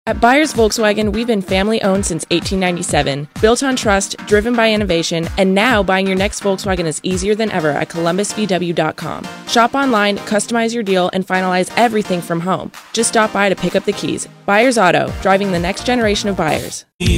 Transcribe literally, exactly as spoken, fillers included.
At Byers Volkswagen, we've been family-owned since eighteen ninety-seven, built on trust, driven by innovation, and now buying your next Volkswagen is easier than ever at Columbus V W dot com. Shop online, customize your deal, and finalize everything from home. Just stop by to pick up the keys. Byers Auto, driving the next generation of buyers.